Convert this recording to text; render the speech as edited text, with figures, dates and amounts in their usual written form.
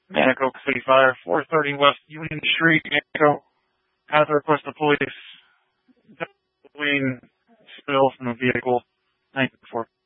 Manicoke City Fire, 430 West Union Street, Manicoke. Has to request the police. Gasoline spill from the vehicle. Thank you for